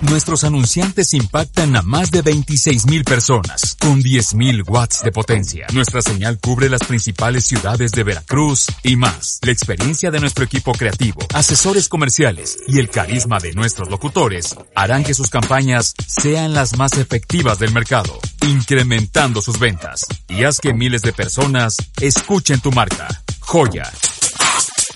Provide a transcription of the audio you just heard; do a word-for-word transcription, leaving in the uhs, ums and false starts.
nuestros anunciantes impactan a más de veintiséis mil personas, con diez mil watts de potencia. Nuestra señal cubre las principales ciudades de Veracruz y más. La experiencia de nuestro equipo creativo, asesores comerciales y el carisma de nuestros locutores harán que sus campañas sean las más efectivas del mercado, incrementando sus ventas. Y haz que miles de personas escuchen tu marca. Joya,